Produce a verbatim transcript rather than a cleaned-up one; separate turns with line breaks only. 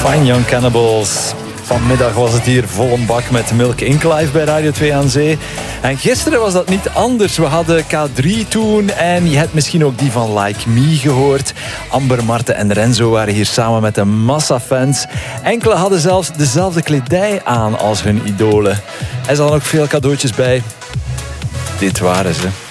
Fine Young Cannibals. Vanmiddag was het hier vol een bak met Milk Inc live bij Radio twee aan Zee. En gisteren was dat niet anders. We hadden K drie toen en je hebt misschien ook die van Like Me gehoord. Amber, Marten en Renzo waren hier samen met een massa fans. Enkele hadden zelfs dezelfde kledij aan als hun idolen. Er zaten ook veel cadeautjes bij. Dit waren ze.